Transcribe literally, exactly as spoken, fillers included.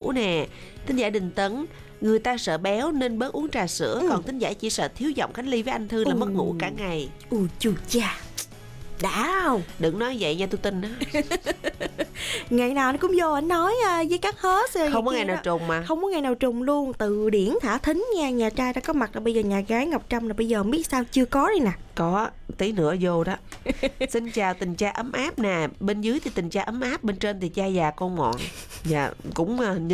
ngủ nè. Thính giả Đình Tấn: người ta sợ béo nên bớt uống trà sữa, ừ. còn thính giả chỉ sợ thiếu giọng Khánh Ly với anh Thư là ừ. mất ngủ cả ngày. Ui chu cha, đã không? Đừng nói vậy nha, tôi tin đó. Ngày nào nó cũng vô anh nói với các hết rồi. Không có ngày nào đó. Trùng mà. Không có ngày nào trùng luôn. Từ điển thả thính nha. Nhà trai đã có mặt là bây giờ nhà gái Ngọc Trâm là bây giờ không biết sao chưa có đi nè. Có, tí nữa vô đó. Xin chào tình cha ấm áp nè. Bên dưới thì tình cha ấm áp, bên trên thì cha già con mọn. Dạ, cũng